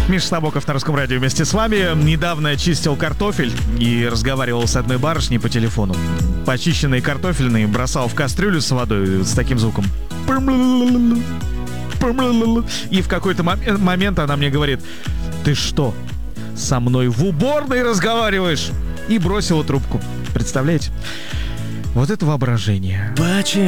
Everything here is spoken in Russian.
Миша Сабоков на Русском радио вместе с вами. Недавно чистил картофель и разговаривал с одной барышней по телефону. Почищенный картофельный бросал в кастрюлю с водой с таким звуком. И в какой-то момент она мне говорит: ты что, со мной в уборной разговариваешь? И бросила трубку. Представляете? Вот это воображение.